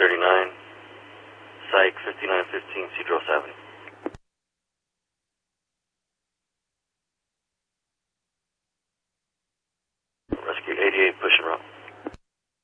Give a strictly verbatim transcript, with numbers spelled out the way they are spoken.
thirty-nine, Psych fifty-nine fifteen, Cedros Avenue. Rescue eighty-eight, pushing route.